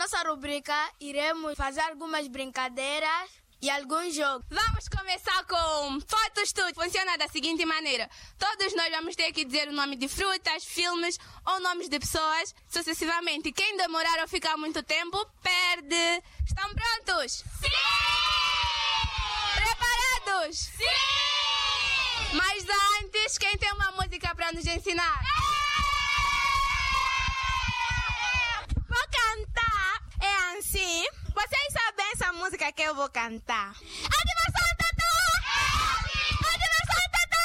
nossa rubrica, iremos fazer algumas brincadeiras e alguns jogos. Vamos começar com Foto Estúdio. Funciona da seguinte maneira. Todos nós vamos ter que dizer o nome de frutas, filmes ou nomes de pessoas sucessivamente. Quem demorar ou ficar muito tempo, perde. Estão prontos? Sim! Preparados? Sim! Mas antes, quem tem uma música para nos ensinar? Vou cantar. É assim. Vocês sabem essa música que eu vou cantar? A diversão Tatá! A diversão Tatá!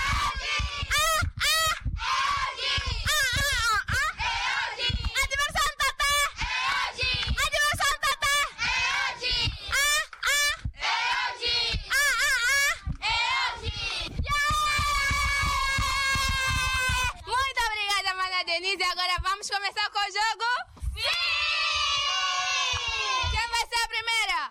A diversão Tatá! A diversão Tatá! Muito obrigada, Mana Denise. Agora vamos começar com o jogo? Quem vai ser a primeira?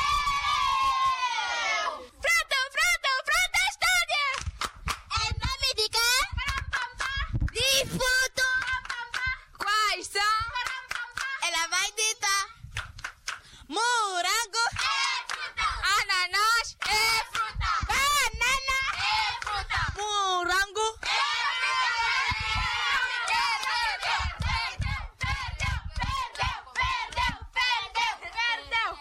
Pronto, estúdio! É nome de quê? De fruto! Quais são? Ela vai ditar. Morango é fruta. Ananás É fruta. Banana é fruta. Morango perdeu.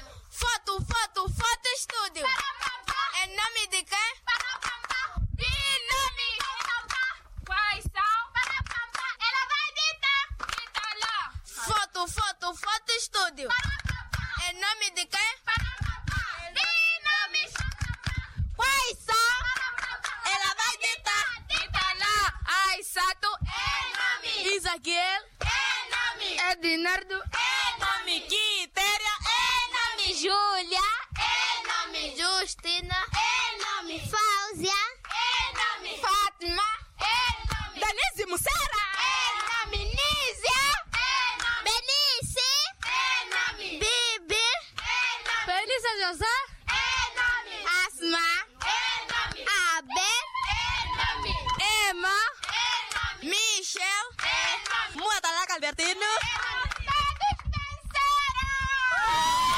Foto estúdio. É nome de quê? De nome. Quais são? Ela vai ditar. Dita lá. Foto estúdio. É nome de quê? De nome. Quais são? Ela vai ditar. Dita lá. Aisato. É nome. Isaquiel. É nome. Edinardo. É nome. Quitéria. É nome. Júlia. É nome. Justina. É nome. Fáuzia. É nome. Fátima. É nome. Denise Mussara. É nome. Nízia. É nome. Benice. É nome. Bibi. É nome. Felícia José. É nome. Asma. É nome. Abel. É nome. Emma. É nome. Michel. É nome. Muatalaca Albertino. Todos venceram!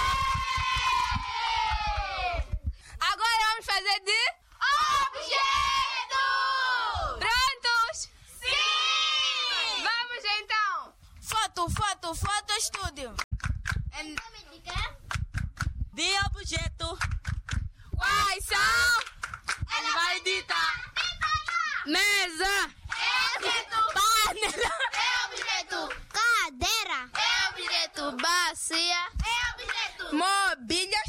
Agora vamos fazer de... Objeto! Prontos? Sim! Vamos então. Foto estúdio. É nome de quê? De objeto. Quais são? Ela vai ditar. Mesa. Mesa. É objeto. Panela. É objeto. Cadeira. É objeto. Bacia, É objeto. Mobília.